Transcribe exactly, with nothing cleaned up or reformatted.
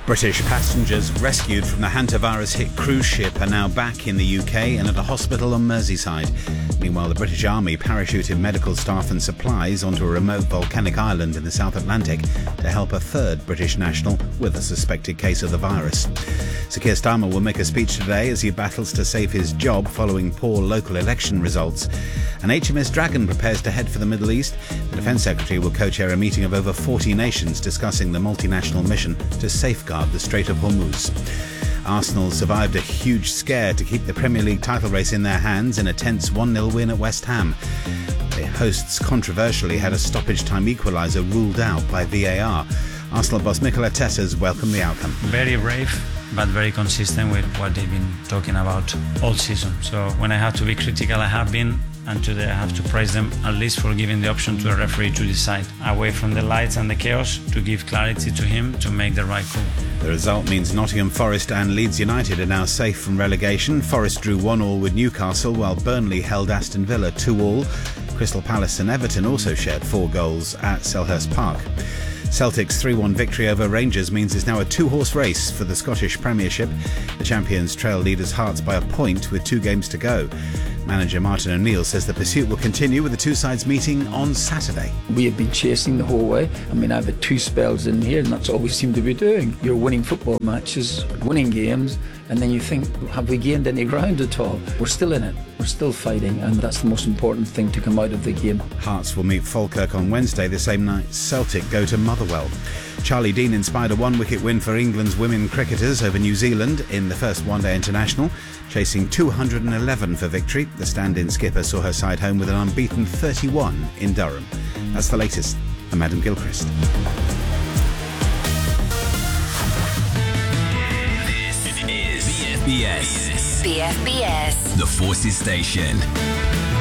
British passengers rescued from the hantavirus-hit cruise ship are now back in the U K and at a hospital on Merseyside. Meanwhile, the British Army parachuted medical staff and supplies onto a remote volcanic island in the South Atlantic to help a third British national with a suspected case of the virus. Sir Keir Starmer will make a speech today as he battles to save his job following poor local election results. And H M S Dragon prepares to head for the Middle East. The Defence Secretary will co-chair a meeting of over forty nations discussing the multinational mission to safeguard the Strait of Hormuz. Arsenal survived a huge scare to keep the Premier League title race in their hands in a tense one nil win at West Ham. The hosts controversially had a stoppage time equaliser ruled out by V A R. Arsenal boss Mikel Arteta's welcomed the outcome. Very brave, but very consistent with what they've been talking about all season. So when I have to be critical, I have been, and today I have to praise them at least for giving the option to the referee to decide, away from the lights and the chaos, to give clarity to him to make the right call. The result means Nottingham Forest and Leeds United are now safe from relegation. Forest drew one all with Newcastle, while Burnley held Aston Villa two all. Crystal Palace and Everton also shared four goals at Selhurst Park. Celtic's three one victory over Rangers means it's now a two-horse race for the Scottish Premiership. The champions trail leaders Hearts by a point with two games to go. Manager Martin O'Neill says the pursuit will continue with the two sides meeting on Saturday. We have been chasing the whole way. I mean, I've had two spells in here and that's all we seem to be doing. You're winning football matches, winning games, and then you think, have we gained any ground at all? We're still in it. We're still fighting, and that's the most important thing to come out of the game. Hearts will meet Falkirk on Wednesday. The same night, Celtic go to Motherwell. Charlie Dean inspired a one-wicket win for England's women cricketers over New Zealand in the first one-day international, chasing two hundred eleven for victory. The stand-in skipper saw her side home with an unbeaten thirty-one in Durham. That's the latest. I'm Adam Gilchrist. This is B F B S. B F B S. The Forces Station.